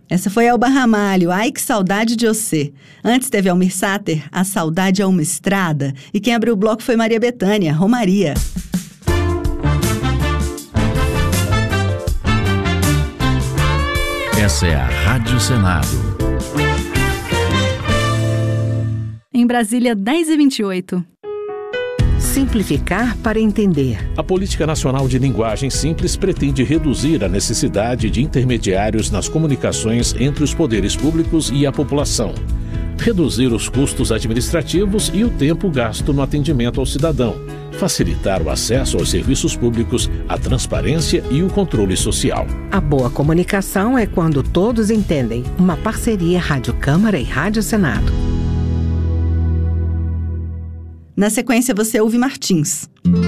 Essa foi Elba Ramalho, Ai Que Saudade de Você. Antes teve Almir Sater, A Saudade é uma Estrada. E quem abriu o bloco foi Maria Bethânia, Romaria. Essa é a Rádio Senado. Em Brasília, 10h28. Simplificar para entender. A Política Nacional de Linguagem Simples pretende reduzir a necessidade de intermediários nas comunicações entre os poderes públicos e a população, reduzir os custos administrativos e o tempo gasto no atendimento ao cidadão, facilitar o acesso aos serviços públicos, a transparência e o controle social. A boa comunicação é quando todos entendem. Uma parceria Rádio Câmara e Rádio Senado. Na sequência, você ouve Martins.